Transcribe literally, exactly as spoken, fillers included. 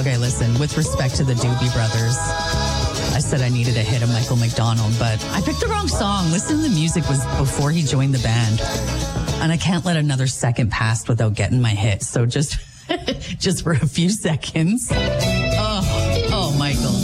Okay, listen, with respect to the Doobie Brothers, I said I needed a hit of Michael McDonald, but I picked the wrong song. Listen, the music was before he joined the band. And I can't let another second pass without getting my hit. So just, just for a few seconds. Oh, oh, Michael.